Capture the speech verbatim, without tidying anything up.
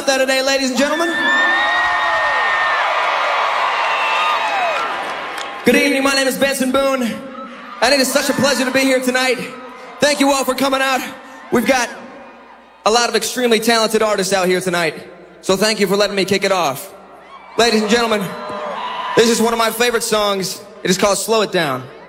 out there today, ladies and gentlemen? Good evening, my name is Benson Boone, and it is such a pleasure to be here tonight. Thank you all for coming out. We've got a lot of extremely talented artists out here tonight, so thank you for letting me kick it off. Ladies and gentlemen, this is one of my favorite songs. It is called Slow It Down.